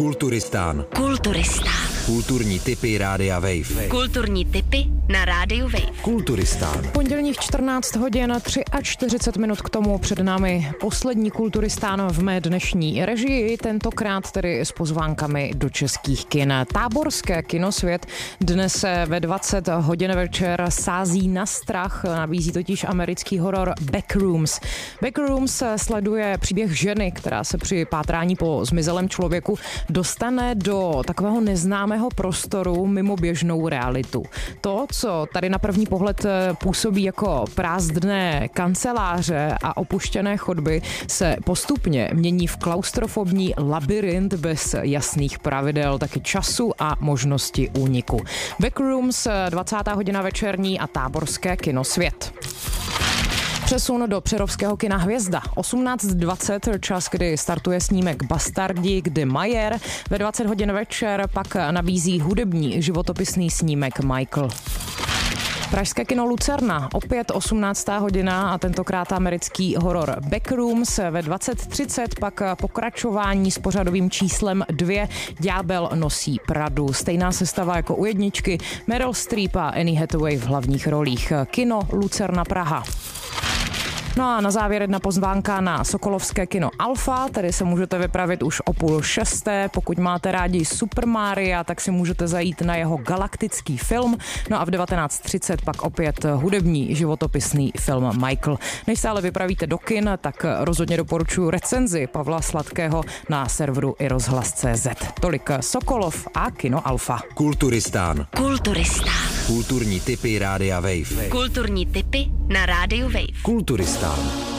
Kulturistán. Kulturní tipy Rádia Wave. Kulturní tipy na Rádiu Wave. Kulturistán. Pondělních 14 hodin 43 minut k tomu před námi poslední Kulturistán v mé dnešní režii, tentokrát tedy s pozvánkami do českých kin. Táborské kinosvět dnes ve 20 hodin večer sází na strach, nabízí totiž americký horor Backrooms. Backrooms sleduje příběh ženy, která se při pátrání po zmizelém člověku dostane do takového neznámého prostoru mimo běžnou realitu. To, co tady na první pohled působí jako prázdné kanceláře a opuštěné chodby, se postupně mění v klaustrofobní labyrint bez jasných pravidel, taky času a možnosti úniku. Backrooms, 20. hodina večerní a táborské kinosvět. Přesun do přerovského kina Hvězda. 18:20, čas, kdy startuje snímek Bastardi, kdy Majer. Ve 20 hodin večer pak nabízí hudební životopisný snímek Michael. Pražské kino Lucerna, opět 18. hodina a tentokrát americký horor Backrooms. Ve 20:30 pak pokračování s pořadovým číslem 2 Ďábel nosí Pradu. Stejná sestava jako u jedničky, Meryl Streep a Anne Hathaway v hlavních rolích. Kino Lucerna Praha. No a na závěr jedna pozvánka na sokolovské kino Alfa, tady se můžete vypravit už o 5:30. Pokud máte rádi Super Maria, tak si můžete zajít na jeho galaktický film. No a v 19:30 pak opět hudební životopisný film Michael. Než se ale vypravíte do kin, tak rozhodně doporučuji recenzi Pavla Sladkého na serveru iRozhlas.cz. Tolik Sokolov a kino Alfa. Kulturistán. Kulturní Kulturní tipy Rádia Wave. tipy na Rádiu Wave. Kulturistán.